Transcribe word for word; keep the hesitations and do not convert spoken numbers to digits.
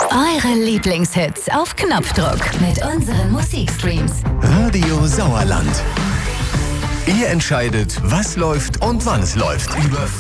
Eure Lieblingshits auf Knopfdruck mit unseren Musikstreams. Radio Sauerland. Ihr entscheidet, was läuft und wann es läuft. Über